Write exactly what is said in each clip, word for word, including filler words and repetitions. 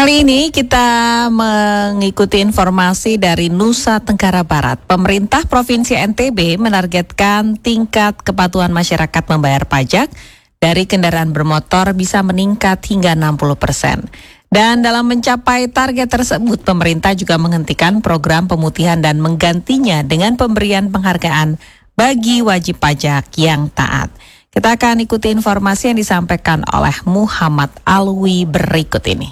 Kali ini kita mengikuti informasi dari Nusa Tenggara Barat. Pemerintah Provinsi N T B menargetkan tingkat kepatuhan masyarakat membayar pajak dari kendaraan bermotor bisa meningkat hingga enam puluh persen. Dan dalam mencapai target tersebut, pemerintah juga menghentikan program pemutihan dan menggantinya dengan pemberian penghargaan bagi wajib pajak yang taat. Kita akan ikuti informasi yang disampaikan oleh Muhammad Alwi berikut ini.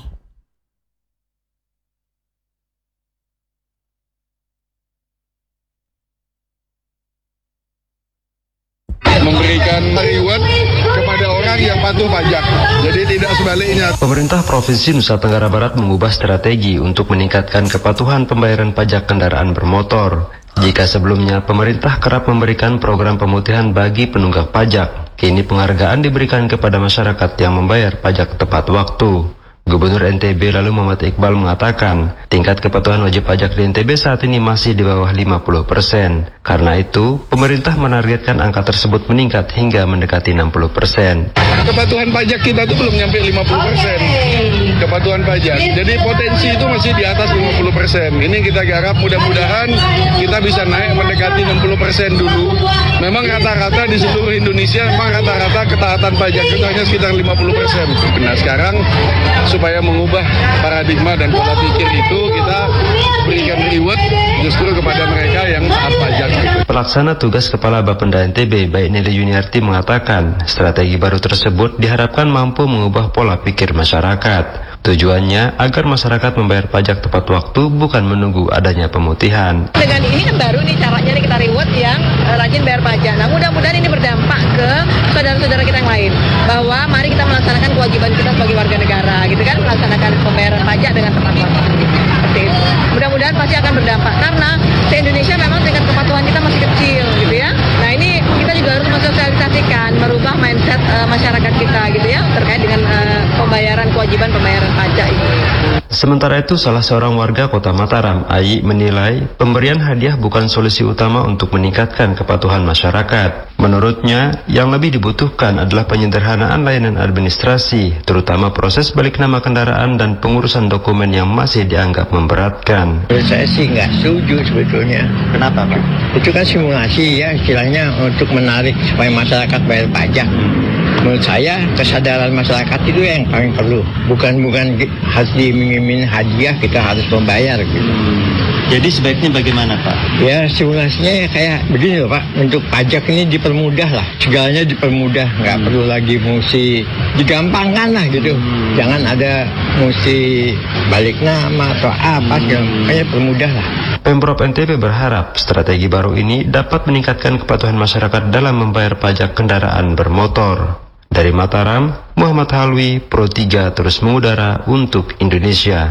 Memberikan reward kepada orang yang patuh pajak, jadi tidak sebaliknya. Pemerintah Provinsi Nusa Tenggara Barat mengubah strategi untuk meningkatkan kepatuhan pembayaran pajak kendaraan bermotor. Jika sebelumnya pemerintah kerap memberikan program pemutihan bagi penunggak pajak, kini penghargaan diberikan kepada masyarakat yang membayar pajak tepat waktu. Gubernur N T B lalu Muhammad Iqbal mengatakan, tingkat kepatuhan wajib pajak di N T B saat ini masih di bawah lima puluh persen. Karena itu, pemerintah menargetkan angka tersebut meningkat hingga mendekati enam puluh persen. Kepatuhan pajak kita itu belum nyampe lima puluh persen. Kepatuhan pajak. Jadi potensi itu masih di atas lima puluh persen. Ini kita garap, mudah-mudahan kita bisa naik mendekati enam puluh persen dulu. Memang rata-rata di seluruh Indonesia, memang rata-rata ketaatan pajak itu hanya sekitar lima puluh persen. Nah sekarang, supaya mengubah paradigma dan pola pikir itu, kita berikan reward justru kepada mereka yang taat pajak. Pelaksana tugas Kepala Bapenda N T B, Baik Nili Yuniarti mengatakan, strategi baru tersebut diharapkan mampu mengubah pola pikir masyarakat. Tujuannya agar masyarakat membayar pajak tepat waktu, bukan menunggu adanya pemutihan. Dengan ini kan baru nih caranya nih kita reward yang rajin bayar pajak. Nah mudah-mudahan ini berdampak ke saudara-saudara kita yang lain, bahwa mari kita melaksanakan kewajiban kita sebagai warga negara, gitu kan, melaksanakan pembayaran pajak dengan tepat waktu. Seperti itu. Mudah-mudahan pasti akan berdampak karena di Indonesia memang tingkat kepatuhan kita masih kecil, gitu ya. Nah ini kita juga harus mensosialisasikan, merubah mindset uh, masyarakat kita, gitu ya, terkait dengan uh, pembayaran kewajiban pembayaran pajak ini. Sementara itu, salah seorang warga Kota Mataram, Ai, menilai pemberian hadiah bukan solusi utama untuk meningkatkan kepatuhan masyarakat. Menurutnya, yang lebih dibutuhkan adalah penyederhanaan layanan administrasi, terutama proses balik nama kendaraan dan pengurusan dokumen yang masih dianggap memberatkan. Saya sih nggak setuju sebetulnya. Kenapa, Pak? Itu kan simulasi ya, istilahnya untuk menarik supaya masyarakat bayar pajak. Menurut saya kesadaran masyarakat itu yang paling perlu. Bukan bukan harus diiming-iming hadiah kita harus membayar gitu. Jadi sebaiknya bagaimana, Pak? Ya simulasinya ya kayak begini loh Pak. Untuk pajak ini dipermudah lah. Segalanya dipermudah. Nggak hmm. perlu lagi mesti digampangkan lah gitu. Hmm. Jangan ada mesti balik nama atau apa. Hmm. Kayak permudah lah. Pemprov N T B berharap strategi baru ini dapat meningkatkan kepatuhan masyarakat dalam membayar pajak kendaraan bermotor. Dari Mataram, Muhammad Halwi, Pro tiga terus mengudara untuk Indonesia.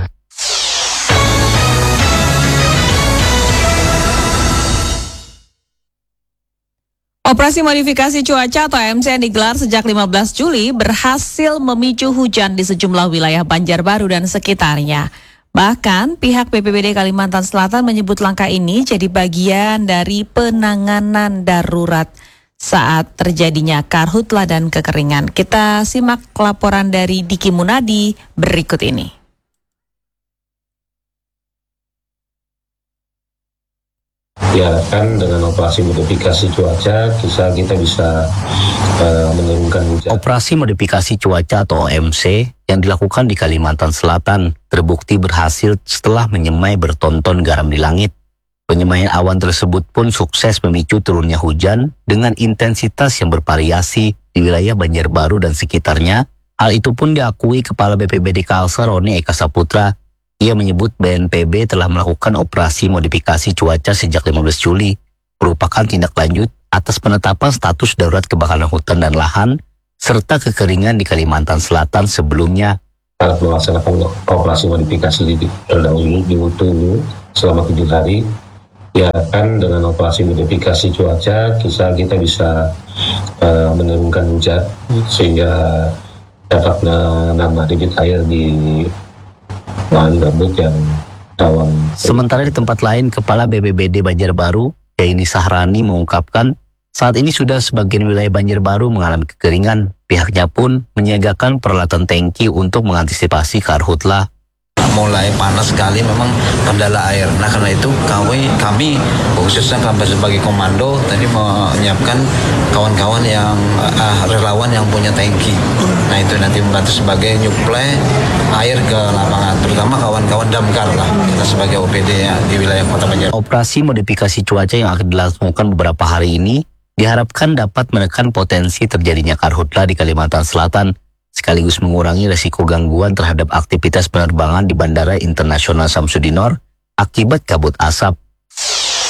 Operasi modifikasi cuaca atau O M C yang digelar sejak lima belas Juli berhasil memicu hujan di sejumlah wilayah Banjarbaru dan sekitarnya. Bahkan pihak B P B D Kalimantan Selatan menyebut langkah ini jadi bagian dari penanganan darurat saat terjadinya karhutla dan kekeringan. Kita simak laporan dari Diki Munadi berikut ini. Diharapkan dengan operasi modifikasi cuaca bisa kita bisa uh, menurunkan hujan. Operasi modifikasi cuaca atau O M C yang dilakukan di Kalimantan Selatan terbukti berhasil setelah menyemai bertonton garam di langit. Penyemaian awan tersebut pun sukses memicu turunnya hujan dengan intensitas yang bervariasi di wilayah Banjarbaru dan sekitarnya. Hal itu pun diakui Kepala B P B D Kalsel Roni Eka Saputra. Ia menyebut B N P B telah melakukan operasi modifikasi cuaca sejak lima belas Juli, merupakan tindak lanjut atas penetapan status darurat kebakaran hutan dan lahan, serta kekeringan di Kalimantan Selatan sebelumnya. Saat melaksanakan operasi modifikasi terdahulu di Wutu selama tujuh hari, ya kan dengan operasi modifikasi cuaca kita kita bisa uh, menurunkan hujan sehingga dapat menambah debit air di lahan gambut yang rawan. Sementara di tempat lain, Kepala B P B D Banjarbaru, Yaini Sahrani mengungkapkan saat ini sudah sebagian wilayah Banjarbaru mengalami kekeringan. Pihaknya pun menyiagakan peralatan tangki untuk mengantisipasi karhutla. mulai panas sekali memang kendala air. Nah karena itu kami, kami khususnya kami sebagai komando tadi menyiapkan kawan-kawan yang uh, relawan yang punya tangki. Nah itu nanti membantu sebagai nyuplai air ke lapangan, terutama kawan-kawan damkar lah kita sebagai O P D ya di wilayah Kota Banjar. Operasi modifikasi cuaca yang akan dilangsungkan beberapa hari ini diharapkan dapat menekan potensi terjadinya karhutla di Kalimantan Selatan, sekaligus mengurangi resiko gangguan terhadap aktivitas penerbangan di Bandara Internasional Samsudinor akibat kabut asap.